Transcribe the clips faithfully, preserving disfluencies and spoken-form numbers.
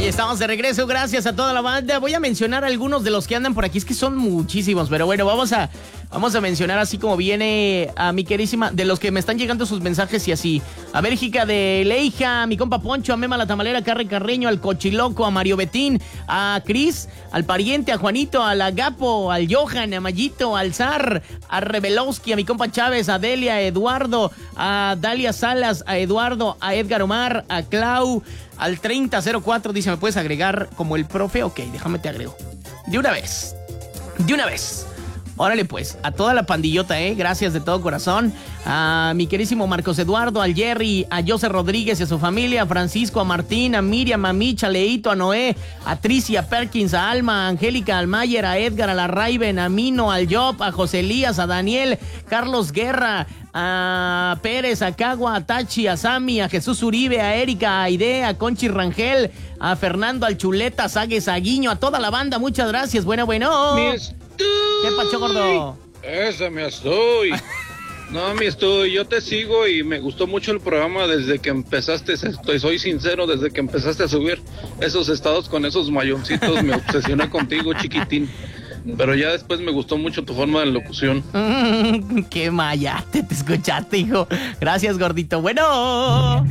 Ahí estamos de regreso, gracias a toda la banda. Voy a mencionar algunos de los que andan por aquí, es que son muchísimos, pero bueno, vamos a, vamos a mencionar así como viene a mi querísima, de los que me están llegando sus mensajes y así. A Bélgica de Leija, a mi compa Poncho, a Mema la Tamalera, a Carre Carreño, al Cochiloco, a Mario Betín, a Cris, al Pariente, a Juanito, a la Gapo, al Johan, a Mayito, al Zar, a Rebelowski, a mi compa Chávez, a Delia, a Eduardo, a Dalia Salas, a Eduardo, a Edgar Omar, a Clau, al treinta cero cuatro, dice, ¿me puedes agregar como el profe? Ok, déjame te agrego. De una vez, de una vez. Órale pues, a toda la pandillota, ¿eh? Gracias de todo corazón. A mi querísimo Marcos Eduardo, al Jerry, a José Rodríguez y a su familia, a Francisco, a Martín, a Miriam, a Micha, a Leito, a Noé, a Tricia, a Perkins, a Alma, a Angélica, al Mayer, a Edgar, a la Raiben, a Mino, al Job, a José Elías, a Daniel, Carlos Guerra, a Pérez, a Cagua, a Tachi, a Sami, a Jesús Uribe, a Erika, a Aide, a Conchi Rangel, a Fernando, al Chuleta, Sagues, a Guiño, a toda la banda, muchas gracias. Bueno, bueno. ¿Qué pacho, gordo? Esa me estoy. No, mi estoy, yo te sigo y me gustó mucho el programa desde que empezaste, estoy, soy sincero, desde que empezaste a subir esos estados con esos mayoncitos, me obsesioné contigo, chiquitín. Pero ya después me gustó mucho tu forma de locución. Mm, qué mayate, te escuchaste, hijo. Gracias, gordito. Bueno.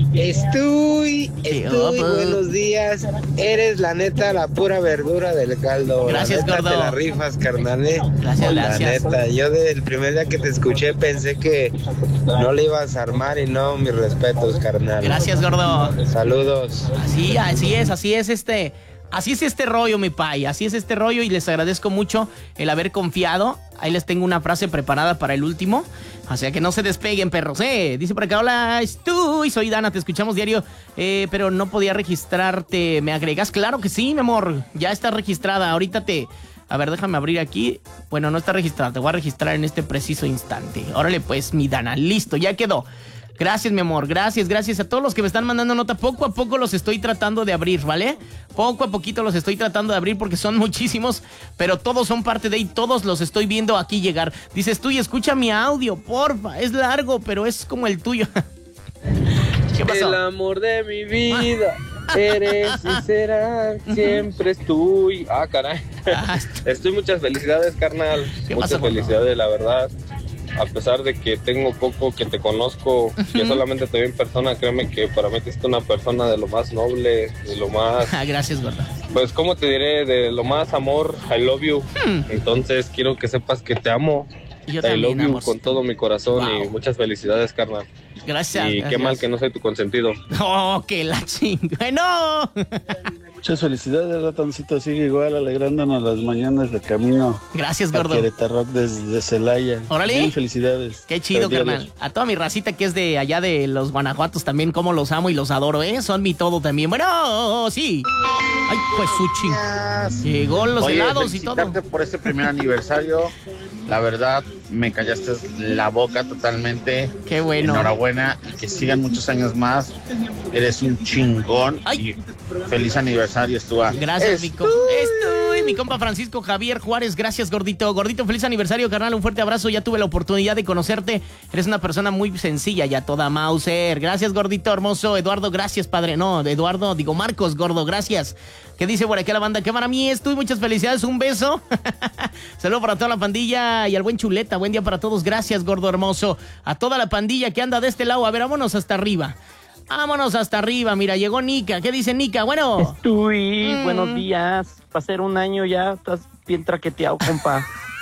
Estoy, estoy, buenos días. Eres la neta, la pura verdura del caldo. Gracias, la neta, gordo. Te la rifas, carnal. ¿eh? Gracias, la gracias. neta, yo desde el primer día que te escuché pensé que no le ibas a armar y no, mis respetos, carnal. Gracias, gordo. Saludos. Así, así es, así es este... Así es este rollo, mi pay, así es este rollo y les agradezco mucho el haber confiado. Ahí les tengo una frase preparada para el último, o sea que no se despeguen, perros, eh. Dice por acá, hola, estoy, soy Dana, te escuchamos diario, eh, pero no podía registrarte, ¿me agregas? Claro que sí, mi amor, ya está registrada, ahorita te... A ver, déjame abrir aquí. Bueno, no está registrada, te voy a registrar en este preciso instante. Órale pues, mi Dana, listo, ya quedó. Gracias, mi amor, gracias, gracias a todos los que me están mandando nota. Poco a poco los estoy tratando de abrir, ¿vale? Poco a poquito los estoy tratando de abrir porque son muchísimos, pero todos son parte de y todos los estoy viendo aquí llegar. Dices tú y escucha mi audio, porfa, es largo, pero es como el tuyo. ¿Qué pasó? El amor de mi vida, eres y serás, siempre estoy. Ah, caray. Estoy, muchas felicidades, carnal. Muchas pasa, felicidades, la verdad. A pesar de que tengo poco que te conozco, uh-huh. Yo solamente te vi en persona, créeme que para mí eres una persona de lo más noble, de lo más... Gracias, gordo. Pues, ¿cómo te diré? De lo más amor, I love you. Hmm. Entonces, quiero que sepas que te amo. Yo I también, love you amor. con todo mi corazón. Wow. Y muchas felicidades, carnal. Gracias. Y gracias. qué mal que no soy tu consentido. Oh, que la chingada. ¡No! Muchas felicidades, ratoncito. Sigue igual alegrándonos las mañanas de camino. Gracias, gordo. A Querétaro desde Celaya. Órale. Bien, felicidades. Qué chido, Felicidades. carnal. A toda mi racita que es de allá de los Guanajuatos también, como los amo y los adoro, ¿eh? Son mi todo también. Bueno, sí. Ay, pues su ching. Llegó los Oye, helados y todo. felicitarte por este primer aniversario. La verdad, me callaste la boca totalmente. Qué bueno. Enhorabuena y que sigan muchos años más. Eres un chingón. Ay. Y feliz aniversario, Estúa. Gracias, mi compa. Estoy, mi compa Francisco Javier Juárez. Gracias, gordito. Gordito, feliz aniversario, carnal. Un fuerte abrazo. Ya tuve la oportunidad de conocerte. Eres una persona muy sencilla, ya toda Mauser. Gracias, gordito, hermoso. Eduardo, gracias, padre. No, Eduardo, digo Marcos, gordo, gracias. ¿Qué dice por aquí la banda? Que para mí estoy, muchas felicidades, un beso. Saludos para toda la pandilla y al buen Chuleta. Buen día para todos. Gracias, gordo hermoso. A toda la pandilla que anda de este lado. A ver, vámonos hasta arriba. Vámonos hasta arriba. Mira, llegó Nica. ¿Qué dice Nica? Bueno. Estoy, mm. buenos días. Va a ser un año ya. Estás bien traqueteado, compa.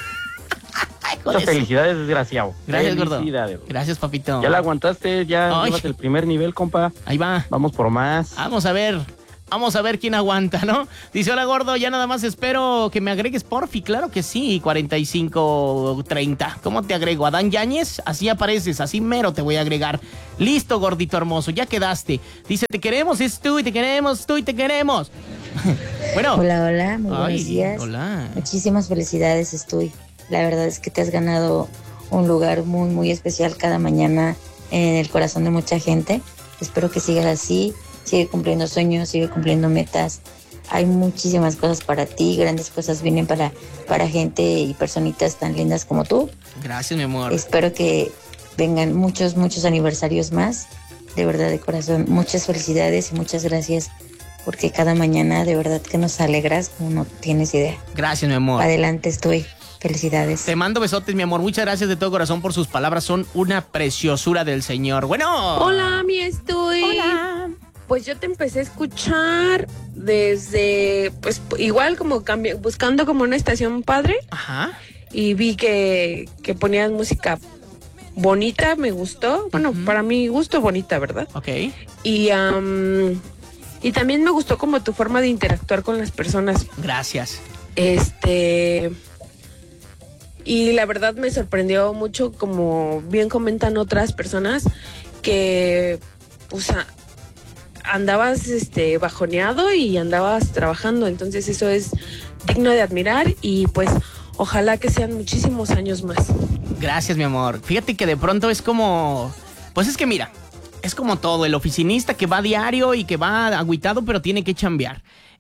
Muchas felicidades, desgraciado. Gracias, felicidades. gordo. Gracias, papito. Ya la aguantaste, ya Ay. llevas el primer nivel, compa. Ahí va. Vamos por más. Vamos a ver. Vamos a ver quién aguanta, ¿no? Dice, hola, gordo, ya nada más espero que me agregues, porfi. Claro que sí, cuarenta y cinco treinta. ¿Cómo te agrego? ¿Adán Yáñez? Así apareces, así mero te voy a agregar. Listo, gordito hermoso, ya quedaste. Dice, te queremos, es tú, y te queremos, tú, y te queremos. Bueno. Hola, hola, muy buenos Ay, días. Hola. Muchísimas felicidades, Estoy. La verdad es que te has ganado un lugar muy, muy especial cada mañana en el corazón de mucha gente. Espero que sigas así. Sigue cumpliendo sueños, sigue cumpliendo metas. Hay muchísimas cosas para ti, grandes cosas vienen para, para gente y personitas tan lindas como tú. Gracias, mi amor. Espero que vengan muchos, muchos aniversarios más. De verdad, de corazón, muchas felicidades y muchas gracias porque cada mañana de verdad que nos alegras como no tienes idea. Gracias, mi amor. Adelante estoy. Felicidades. Te mando besotes, mi amor. Muchas gracias de todo corazón por sus palabras. Son una preciosura del Señor. Bueno. Hola, mi estoy. Hola. Pues yo te empecé a escuchar desde, pues igual como cambi- buscando como una estación padre. Ajá. Y vi que, que ponías música bonita, me gustó. Bueno, uh-huh. Para mi gusto bonita, ¿verdad? Ok. Y, um, y también me gustó como tu forma de interactuar con las personas. Gracias. Este... Y la verdad me sorprendió mucho, como bien comentan otras personas, que pues a, andabas este bajoneado y andabas trabajando. Entonces eso es digno de admirar y pues ojalá que sean muchísimos años más. Gracias, mi amor. Fíjate que de pronto es como... Pues es que mira, es como todo. El oficinista que va diario y que va agüitado pero tiene que chambear.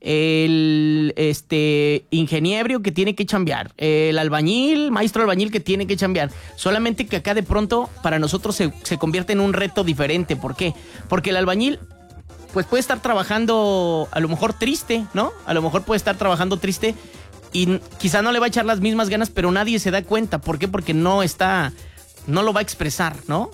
El este ingeniero que tiene que chambear, el albañil, maestro albañil que tiene que chambear. Solamente que acá de pronto para nosotros se, se convierte en un reto diferente. ¿Por qué? Porque el albañil pues puede estar trabajando a lo mejor triste, ¿no? A lo mejor puede estar trabajando triste y quizá no le va a echar las mismas ganas, pero nadie se da cuenta. ¿Por qué? Porque no está... no lo va a expresar, ¿no?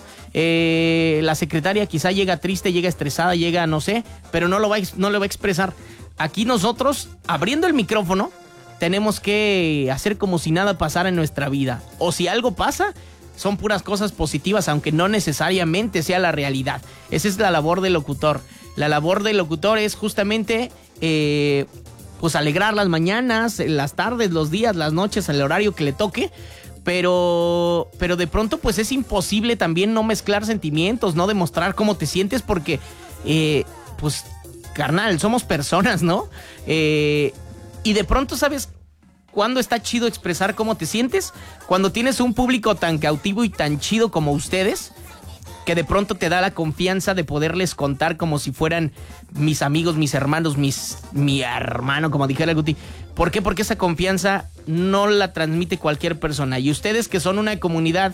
Eh, la secretaria quizá llega triste, llega estresada, llega no sé, pero no lo va a, no lo va a expresar. Aquí nosotros, abriendo el micrófono, tenemos que hacer como si nada pasara en nuestra vida. O si algo pasa, son puras cosas positivas, aunque no necesariamente sea la realidad. Esa es la labor del locutor. La labor del locutor es justamente, eh, pues, alegrar las mañanas, las tardes, los días, las noches, el horario que le toque. Pero, pero de pronto, pues, es imposible también no mezclar sentimientos, no demostrar cómo te sientes, porque, eh, pues... carnal, somos personas, ¿no? Eh, y de pronto, ¿sabes cuándo está chido expresar cómo te sientes? Cuando tienes un público tan cautivo y tan chido como ustedes, que de pronto te da la confianza de poderles contar como si fueran mis amigos, mis hermanos, mis, mi hermano, como dijera el Guti. ¿Por qué? Porque esa confianza no la transmite cualquier persona. Y ustedes que son una comunidad,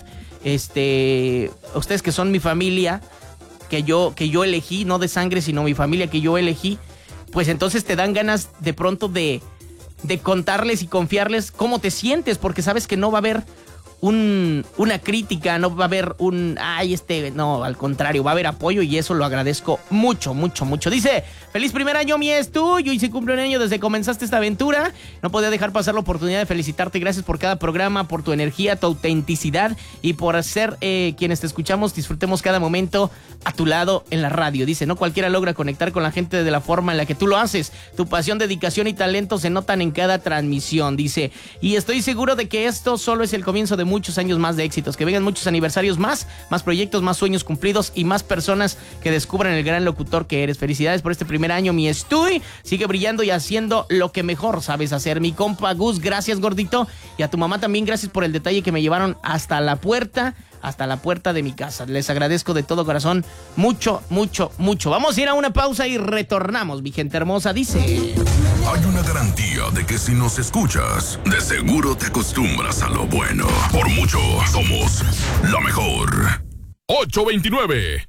este, ustedes que son mi familia... que yo, que yo elegí, no de sangre, sino mi familia que yo elegí, pues entonces te dan ganas de pronto de, de contarles y confiarles cómo te sientes, porque sabes que no va a haber un, una crítica, no va a haber un, ay, este, no, al contrario, va a haber apoyo y eso lo agradezco mucho, mucho, mucho. Dice, feliz primer año, mi es tuyo, y se cumple un año desde que comenzaste esta aventura. No podía dejar pasar la oportunidad de felicitarte. Gracias por cada programa, por tu energía, tu autenticidad y por ser eh, quienes te escuchamos, disfrutemos cada momento a tu lado en la radio. Dice, no cualquiera logra conectar con la gente de la forma en la que tú lo haces. Tu pasión, dedicación y talento se notan en cada transmisión. Dice, y estoy seguro de que esto solo es el comienzo de muchos años más de éxitos, que vengan muchos aniversarios más, más proyectos, más sueños cumplidos y más personas que descubran el gran locutor que eres. Felicidades por este primer año, mi estoy. Sigue brillando y haciendo lo que mejor sabes hacer. Mi compa Gus, gracias, gordito. Y a tu mamá también, gracias por el detalle que me llevaron hasta la puerta, hasta la puerta de mi casa. Les agradezco de todo corazón mucho, mucho, mucho. Vamos a ir a una pausa y retornamos, mi gente hermosa. Dice... Hay una garantía de que si nos escuchas, de seguro te acostumbras a lo bueno. Por mucho, somos la mejor. ocho veintinueve.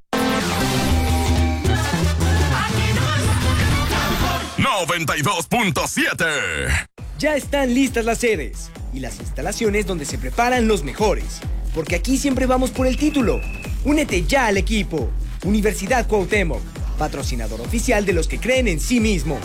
noventa y dos punto siete. Ya están listas las sedes y las instalaciones donde se preparan los mejores. Porque aquí siempre vamos por el título. Únete ya al equipo. Universidad Cuauhtémoc, patrocinador oficial de los que creen en sí mismos.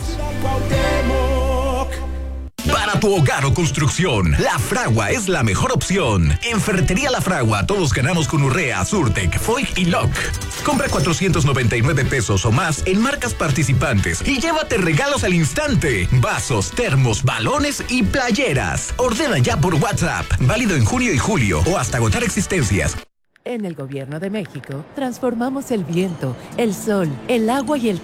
Para tu hogar o construcción, La Fragua es la mejor opción. En Ferretería La Fragua todos ganamos con Urrea, Surtec, Foig y Lock. Compra cuatrocientos noventa y nueve pesos o más en marcas participantes y llévate regalos al instante. Vasos, termos, balones y playeras. Ordena ya por WhatsApp. Válido en junio y julio o hasta agotar existencias. En el Gobierno de México, transformamos el viento, el sol, el agua y el